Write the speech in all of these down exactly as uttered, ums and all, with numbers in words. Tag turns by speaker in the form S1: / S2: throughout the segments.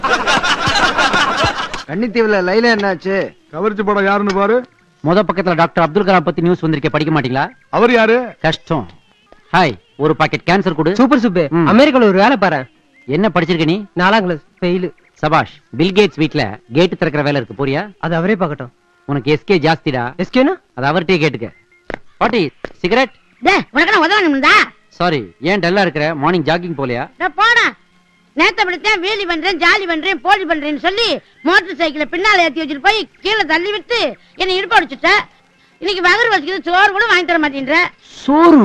S1: கன்னித்தீவுல லைலா என்னாச்சு?
S2: கவர்ச்சி படம் யாருன்னு பாரு.
S3: முத பக்கத்துல டாக்டர் அப்துல் கலாம் பத்தி நியூஸ் வந்திருக்கே, படிக்க மாட்டீங்களா?
S2: அவர் யாரு?
S3: கஷ்டம். ஹாய், ஒரு பாக்கெட் கேன்சர் கொடு.
S1: Super super. அமெரிக்கால ஒரு வேலை பாரு.
S3: என்ன படிச்சிருக்க நீ?
S1: நாலாம் கிளாஸ் ஃபெயில்.
S3: சபாஷ். பில் கேட்ஸ் வீட்ல கேட் திறக்கிற வேலை இருக்கு, போறியா?
S1: அது அவரே பார்க்கட்டும்.
S3: உனக்கு எஸ்கே ஜாஸ்திடா.
S1: எஸ்கேனா?
S3: அது அவர்கிட்டயே கேட்டுக்க. பாட்டி சிகரெட்.
S4: டேய் உனக்கு நான் உதவணும்டா.
S3: சாரி, ஏன் டல்லா இருக்கற? மார்னிங் ஜாகிங் போலையா?
S4: நான் போடா. நேத்து அப்படித்தான் வீலி பண்றேன், ஜாலி பண்றேன், போலி பண்றேன்னு சொல்லி மோட்டார் சைக்கிளை பின்னால ஏத்தி வச்சுட்டு போய் கீழே தள்ளி விட்டு என்னை இடுப்பு அடிச்சுட்ட. இன்னைக்கு வகர் வச்சுக்கிது, சோறு கூட வாங்கி தர மாட்டேன்ற.
S3: சோறு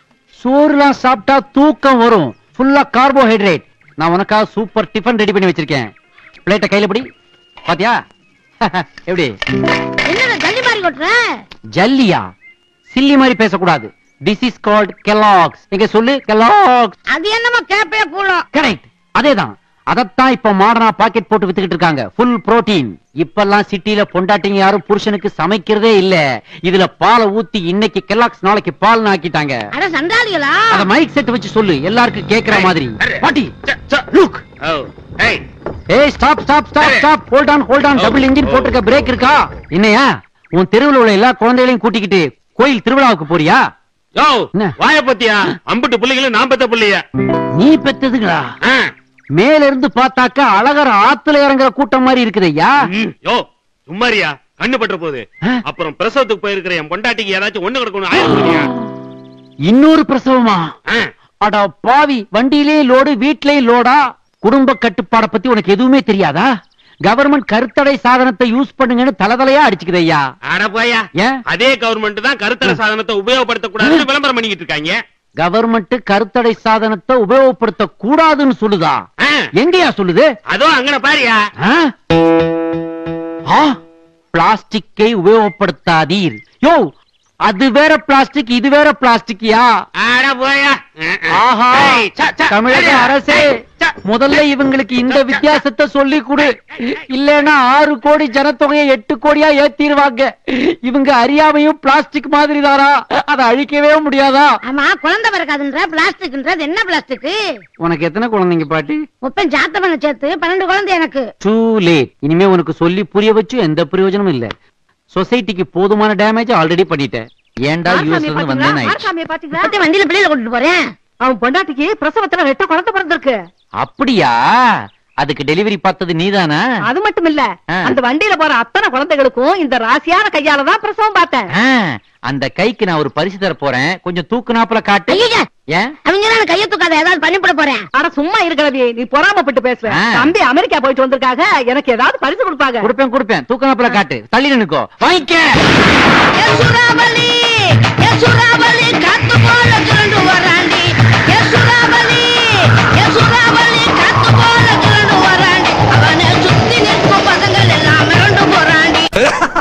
S3: சோறுலாம் சாப்பிட்டா தூக்கம் வரும். ஃபுல்லா கார்போஹைட்ரேட். நான் உனக்காக சூப்பர் டிஃபன் ரெடி பண்ணி வச்சிருக்கேன். பிளேட்டை கையில பிடி. பாத்தியா? எப்படி?
S4: என்ன ஜல்லி மாதிரி கொட்டுற?
S3: ஜல்லியா? சில்லி மாதிரி பேசக்கூடாது. This is called Kellogg's. எங்க சொல்லு, Kellogg's.
S4: அது என்னமா கேப்பே கூடும்.
S3: கரெக்ட், அதேதான். அதத்தான் இப்ப மாடர்னா பாக்கெட் போட்டு வித்துக்கிட்டு இருக்காங்க. Full protein. இப்பெல்லாம் சிட்டில பொண்டாட்டிங்க யாரும் புருஷனுக்கு சமைக்கிறதே இல்ல. இதுல பாலை ஊத்தி இன்னைக்கு Kellogg's நாளைக்கு பால் ஆக்கிட்டாங்க.
S4: அட சண்டாளிகளா?
S3: அத மைக் செட் வச்சு சொல்லு, எல்லாருக்கும் கேக்குற மாதிரி. பாட்டி லுக்.
S5: ஏய்
S3: ஏய் stop stop stop stop. Hold on hold on. Double engine போட்டுருக்க, பிரேக் இருக்கா? என்னையா உன் தெருவுல உள்ள எல்லா குழந்தைகளையும் கூட்டிக்கிட்டு கோயில் திருவிழாவுக்கு போறியா?
S5: யோ வாய பத்தியா? அம்புட்டு பிள்ளைகளும் நான் பெத்த பிள்ளையா?
S3: நீ பெத்ததுங்களா? மேல இருந்து பார்த்தாக்க அழகர் ஆத்துல இறங்குற கூட்டம் மாதிரி இருக்குதையா.
S5: யோ சும்மாரியா, கண்ணு பற்ற போகுது. அப்புறம் பிரசவத்துக்கு போயிருக்கிற என் பொண்டாட்டிக்கு ஏதாச்சும் ஒண்ணு கிடக்கணும்.
S3: இன்னொரு பிரசவமா? அட பாவி, வண்டியிலே லோடு வீட்லயே லோடா. குடும்ப கட்டுப்பாட பத்தி உனக்கு எதுவுமே தெரியாதா? கவர்மெண்ட் கருத்தடை சாதனத்தை யூஸ் பண்ணுங்கன்னு தலதலையா அடிச்சுக்குதையா.
S5: அட போயா, அதே கவர்மெண்ட் தான் கருத்தடை சாதனத்தை உபயோகப்படுத்த கூடாதுன்னு விளம்பரம் பண்ணிக்கிட்டு இருக்காங்க.
S3: கவர்மெண்ட் கருத்தடை சாதனத்தை உபயோகப்படுத்த கூடாதுன்னு சொல்லுதா? எங்கயா சொல்லுது? அதோ அங்கன பாரியா. பிளாஸ்டிக்கை உபயோகப்படுத்தாதீர். யோ, அது வேற பிளாஸ்டிக், இது வேற பிளாஸ்டிக்கியா? ஆஹா, தமிழக அரசே முதல்ல இவங்களுக்கு இந்த வித்தியாசத்தை சொல்லி கொடு. இல்லன்னா ஆறு கோடி ஜனத்தொகையை எட்டு கோடியா ஏத்திடுவாங்க. இவங்க அறியாமையும் பிளாஸ்டிக் மாதிரி தாரா, அதை அழிக்கவே முடியாதா?
S4: ஆமா, குழந்தை பிறக்காதுன்ற பிளாஸ்டிக்ன்றது என்ன பிளாஸ்டிக்?
S3: உனக்கு எத்தனை குழந்தைங்க பாட்டி?
S4: முப்பன் ஜாத்த பண்ண சேர்த்து பன்னெண்டு குழந்தை எனக்கு.
S3: Too late. இனிமே உனக்கு சொல்லி புரிய வச்சு எந்த பிரயோஜனமும் இல்ல. சொசைட்டிக்கு போதுமான டேமேஜ் ஆல்ரெடி பண்ணிட்டேன். ஏன்டா யூஎஸ்ல இருந்து வந்தேன் ஆயிடுச்சு.
S4: வண்டியில பிள்ளைல கொண்டு போறேன்.
S1: அவன் பொண்டாட்டிக்கு பிரசவத்துல ரெட்ட குழந்தை பிறந்திருக்கு.
S3: அப்படியா? அதுக்கு டெலிவரி பார்த்தது நீதானா?
S1: அது மட்டும் இல்ல, அந்த வண்டியில போற அத்தனை குழந்தைகளுக்கும் இந்த ராசியான கையாலதான் பிரசவம் பார்த்தேன்.
S3: அந்த கைக்கு நான் ஒரு பரிசு தர போறேன், கொஞ்சம் தூக்குனாப்புல காட்டு. ஏன்
S4: அவங்க கைய தூக்காத, ஏதாவது பண்ணிவிட போறேன்.
S1: ஆனா சும்மா இருக்கிறது, நீ பொறாமப்பட்டு பேசுற. தம்பி அமெரிக்கா போயிட்டு வந்திருக்காங்க, எனக்கு ஏதாவது பரிசு கொடுப்பாங்க.
S3: கொடுப்பேன் கொடுப்பேன். தூக்குனாப்புல காட்டு. தள்ளி நின்னுக்கோ. வாங்கிக்க.